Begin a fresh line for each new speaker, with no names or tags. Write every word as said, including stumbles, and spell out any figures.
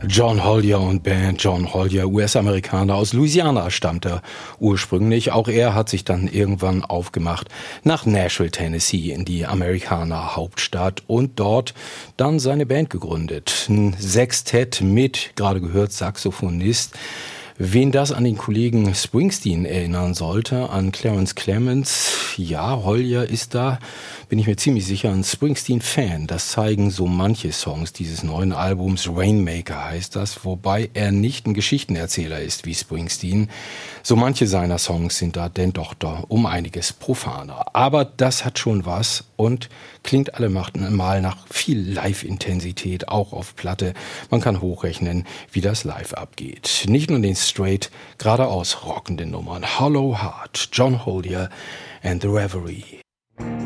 John Hollier und Band. John Hollier, U S-Amerikaner, aus Louisiana stammt er ursprünglich. Auch er hat sich dann irgendwann aufgemacht nach Nashville, Tennessee, in die Amerikaner-Hauptstadt und dort dann seine Band gegründet. Ein Sextett mit, gerade gehört, Saxophonist. Wen das an den Kollegen Springsteen erinnern sollte, an Clarence Clemons, ja, Hollier ist da, bin ich mir ziemlich sicher, ein Springsteen-Fan. Das zeigen so manche Songs dieses neuen Albums. Rainmaker heißt das, wobei er nicht ein Geschichtenerzähler ist wie Springsteen. So manche seiner Songs sind da denn doch da um einiges profaner. Aber das hat schon was und klingt allemal nach viel Live-Intensität, auch auf Platte. Man kann hochrechnen, wie das live abgeht. Nicht nur den straight, geradeaus rockenden Nummern. Hollow Heart, John Hollier and the Reverie.